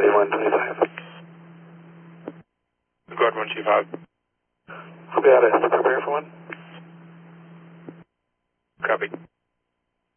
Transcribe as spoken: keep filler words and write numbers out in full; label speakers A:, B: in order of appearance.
A: eighty-one twenty-five.
B: Guard one two five.
A: Got it. Prepare for one.
B: Copy.